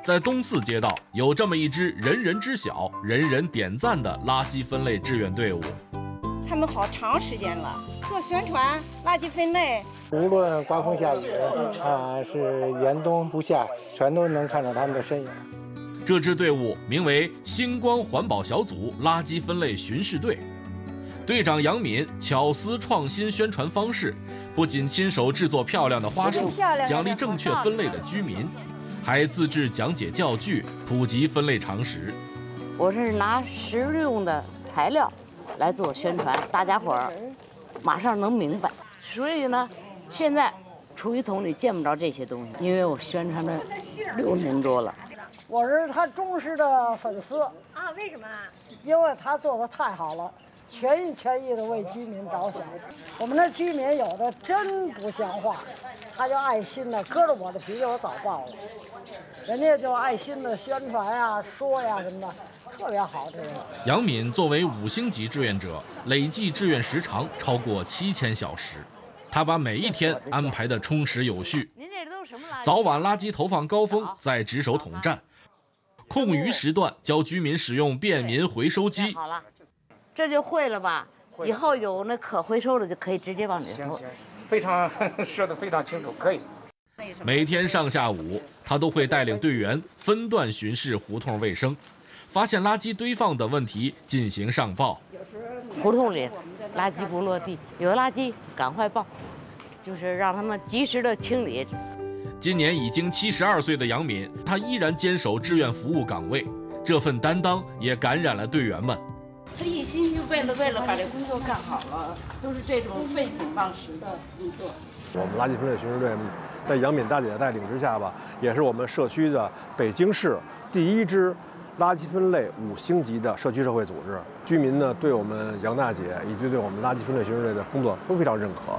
在东四街道有这么一支人人知晓、人人点赞的垃圾分类志愿队伍。 他们好长时间了，做宣传垃圾分类， 无论刮风下雨是严冬不下，全都能看到他们的身影。 这支队伍名为星光环保小组垃圾分类巡视队，队长杨敏巧思创新宣传方式，不仅亲手制作漂亮的花束，奖励正确分类的居民，还自制讲解教具，普及分类常识。 我是拿实用的材料来做宣传，大家伙儿马上能明白。所以呢，现在厨余桶里见不着这些东西，因为我宣传了6年多了。 我是他忠实的粉丝啊，为什么啊？ 因为他做的太好了，全心全意的为居民着想。我们的居民有的真不像话，他就爱心的搁着我的脾气，我早爆了。人家就爱心的宣传呀、说呀什么的，特别好。这个杨敏作为5星级志愿者，累计志愿时长超过7000小时。他把每一天安排的充实有序，早晚垃圾投放高峰在值守统站，空余时段教居民使用便民回收机。 好了，这就会了吧？以后有那可回收的就可以直接往里投。 行，非常说得非常清楚，可以。 每天上下午，他都会带领队员分段巡视胡同卫生，发现垃圾堆放的问题进行上报。 胡同里垃圾不落地，有垃圾赶快报，就是让他们及时的清理。 今年已经72岁的杨敏，他依然坚守志愿服务岗位，这份担当也感染了队员们。 他一心就为了把这工作干好了，都是这种废寝忘食的工作。 我们垃圾分类巡视队在杨敏大姐的带领之下吧，也是我们社区的北京市第1支垃圾分类5星级的社区社会组织。居民呢对我们杨大姐以及对我们垃圾分类巡视队的工作都非常认可。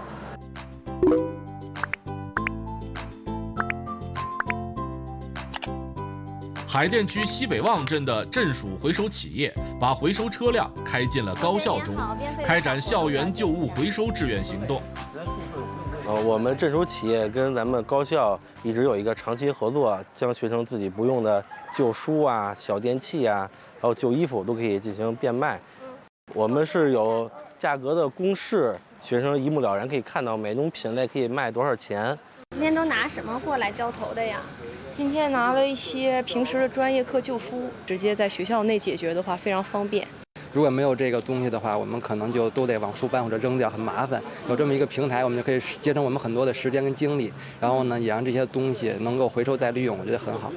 海淀区西北旺镇的镇属回收企业把回收车辆开进了高校中，开展校园旧物回收志愿行动。 我们镇属企业跟咱们高校一直有一个长期合作，将学生自己不用的旧书啊、小电器啊，还有旧衣服都可以进行变卖。我们是有价格的公示，学生一目了然可以看到每种品类可以卖多少钱。 今天都拿什么过来交投的呀？ 今天拿了一些平时的专业课旧书，直接在学校内解决的话非常方便。 如果没有这个东西的话，我们可能就都得往书班或者扔掉，很麻烦。有这么一个平台，我们就可以节省我们很多的时间跟精力，然后呢，也让这些东西能够回收再利用，我觉得很好。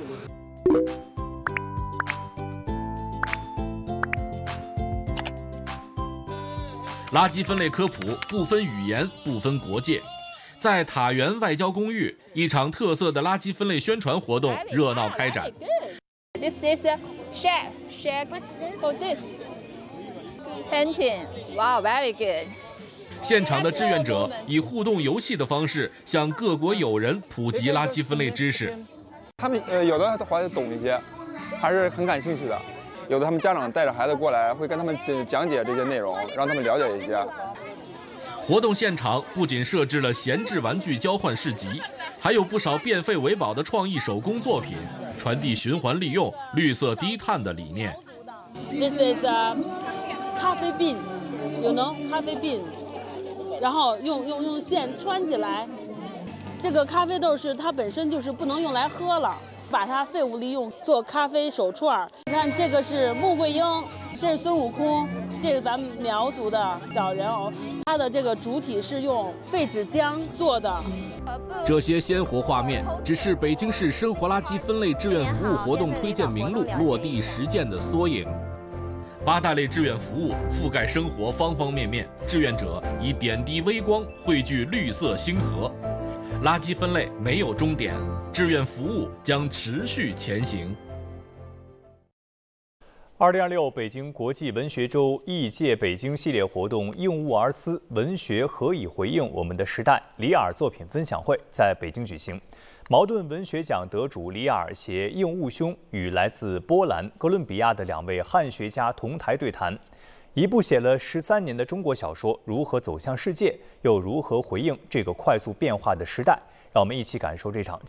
垃圾分类科普不分语言，不分国界。在塔园外交公寓，一场特色的垃圾分类宣传活动热闹开展。 This is a chef for this painting. Wow, very good. 现场的志愿者以互动游戏的方式向各国友人普及垃圾分类知识。 他们有的还懂一些，还是很感兴趣的。有的他们家长带着孩子过来，会跟他们讲解这些内容，让他们了解一些。 活动现场不仅设置了闲置玩具交换市集，还有不少变废为宝的创意手工作品，传递循环利用、绿色低碳的理念。 This is a 咖啡 bean, you know, 咖啡 bean， 然后用线穿起来。这个咖啡豆是它本身就是不能用来喝了，把它废物利用做咖啡手串。你看这个是穆桂英，这是孙悟空，这是咱们苗族的小人偶，它的这个主体是用废纸浆做的。 这些鲜活画面只是北京市生活垃圾分类志愿服务活动推荐名录落地实践的缩影。8大类志愿服务覆盖生活方方面面，志愿者以点滴微光汇聚绿色星河。垃圾分类没有终点，志愿服务将持续前行。 2026北京国际文学周艺界北京系列活动应物而思，文学何以回应我们的时代李尔作品分享会在北京举行。茅盾文学奖得主李尔携应物兄与来自波兰、哥伦比亚的2位汉学家同台对谈，一部写了13年的中国小说如何走向世界，又如何回应这个快速变化的时代？让我们一起感受这场